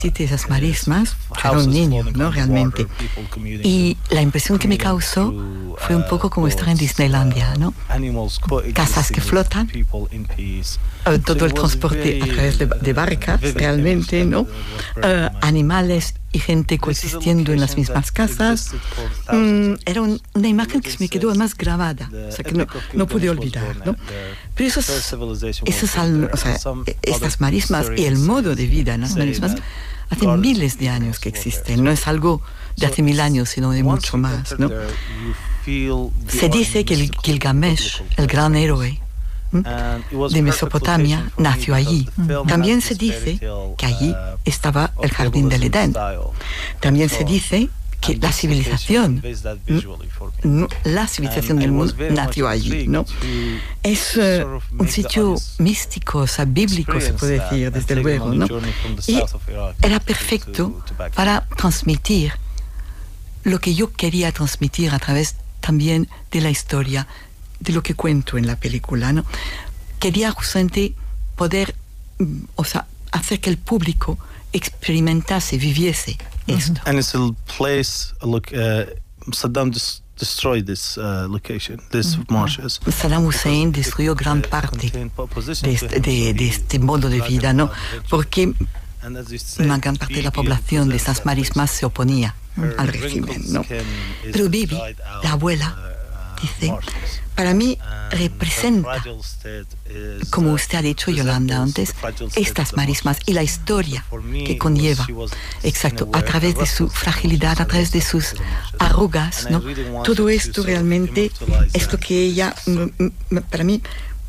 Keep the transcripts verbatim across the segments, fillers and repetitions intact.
esas marismas, era un niño, ¿no? Realmente. Y la impresión que me causó fue un poco como estar en Disneylandia, ¿no? Casas que flotan, todo el transporte a través de, de barcas, realmente, ¿no? Uh, animales y gente coexistiendo en las mismas casas. Mm, era un, una imagen que se me quedó además grabada, o sea, que no, no pude olvidar, ¿no? Pero esos, esos al, o sea, estas marismas y el modo de vida en las marismas hace miles de años que existen, no es algo de hace mil años, sino de mucho más, ¿no? Se dice que el Gilgamesh, el gran héroe de Mesopotamia, nació allí. También se dice que allí estaba el jardín del Edén. También se dice que la civilización, la civilización del mundo nació allí, ¿no? Es uh, un sitio místico, o sea, bíblico, se puede decir, desde luego, ¿no? Y era perfecto para transmitir lo que yo quería transmitir a través también de la historia, de lo que cuento en la película, ¿no? Quería justamente poder, o sea, hacer que el público experimentase, viviese esto. And it's a place, look, uh, Saddam dis- destroyed this uh, location, these mm-hmm. marshes. Saddam Hussein destruyó gran parte de este, de, de este modo de vida, ¿no? Porque una gran parte de la población de esas marismas se oponía al régimen, ¿no? Pero Bibi, la abuela, dice, para mí representa, como usted ha dicho, Yolanda, antes, estas marismas y la historia que conlleva, exacto, a través de su fragilidad, a través de sus arrugas, ¿no? Todo esto realmente es lo que ella, para mí,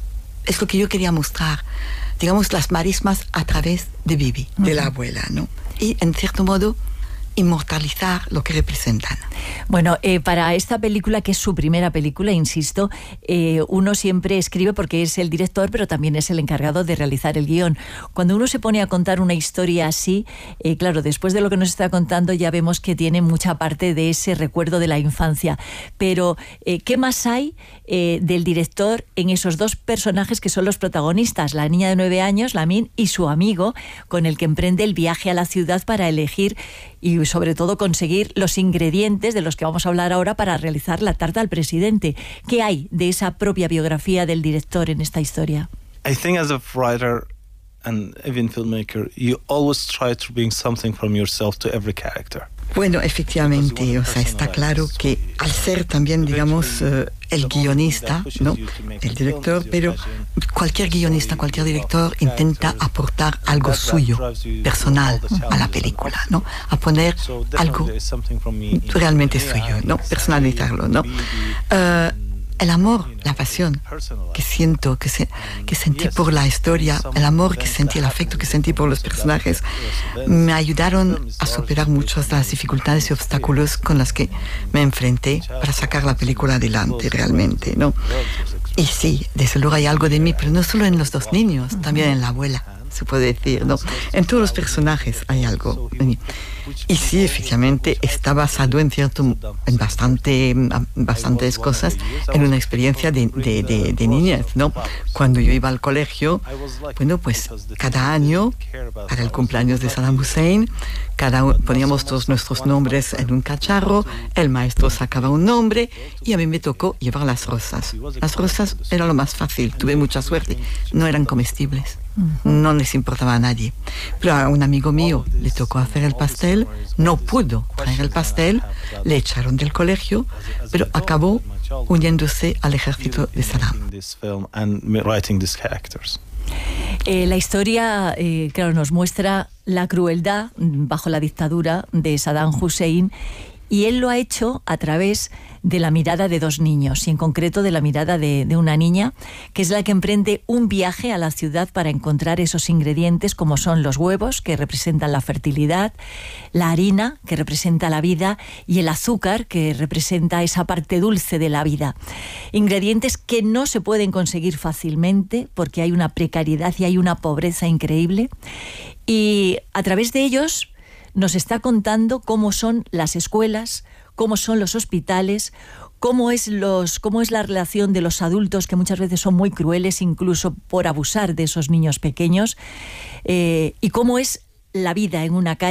es lo que yo quería mostrar, digamos, las marismas a través de Bibi, de la abuela, ¿no? Y, en cierto modo, inmortalizar lo que representan. Bueno, eh, para esta película, que es su primera película, insisto, eh, uno siempre escribe porque es el director, pero también es el encargado de realizar el guión. Cuando uno se pone a contar una historia así, eh, claro, después de lo que nos está contando ya vemos que tiene mucha parte de ese recuerdo de la infancia. Pero, eh, ¿qué más hay eh, del director en esos dos personajes que son los protagonistas? La niña de nueve años, Lamin, y su amigo, con el que emprende el viaje a la ciudad para elegir y sobre todo conseguir los ingredientes de los que vamos a hablar ahora para realizar la tarta al presidente. ¿Qué hay de esa propia biografía del director en esta historia? I think as a writer and even filmmaker, you always try to bring something from yourself to every character. Bueno, efectivamente, o sea, está claro que al ser también, digamos, uh, el guionista, ¿no? El director, pero cualquier guionista, cualquier director intenta aportar algo suyo, personal, a la película, ¿no? A poner algo realmente suyo, ¿no? Personalizarlo, ¿no? Uh, el amor, la pasión que siento, que, se, que sentí por la historia, el amor que sentí, el afecto que sentí por los personajes, me ayudaron a superar muchas de las dificultades y obstáculos con las que me enfrenté para sacar la película adelante realmente, ¿no? Y sí, desde luego hay algo de mí, pero no solo en los dos niños, también en la abuela, se puede decir, ¿no? En todos los personajes hay algo de mí. Y sí, efectivamente, está basado en cierto, en bastante, bastantes cosas, en una experiencia de, de, de, de niñez, ¿no? Cuando yo iba al colegio, bueno, pues cada año, para el cumpleaños de Saddam Hussein, cada uno, poníamos todos nuestros nombres en un cacharro, el maestro sacaba un nombre y a mí me tocó llevar las rosas. Las rosas era lo más fácil, tuve mucha suerte, no eran comestibles. No les importaba a nadie. Pero a un amigo mío le tocó hacer el pastel, no pudo traer el pastel, le echaron del colegio, pero acabó uniéndose al ejército de Saddam. Eh, la historia, eh, claro, nos muestra la crueldad bajo la dictadura de Saddam Hussein, y él lo ha hecho a través de la mirada de dos niños, y en concreto de la mirada de, de una niña, que es la que emprende un viaje a la ciudad para encontrar esos ingredientes, como son los huevos, que representan la fertilidad, la harina, que representa la vida, y el azúcar, que representa esa parte dulce de la vida. Ingredientes que no se pueden conseguir fácilmente porque hay una precariedad y hay una pobreza increíble, y a través de ellos nos está contando cómo son las escuelas, cómo son los hospitales, cómo es, los, cómo es la relación de los adultos, que muchas veces son muy crueles, incluso por abusar de esos niños pequeños, eh, y cómo es la vida en una calle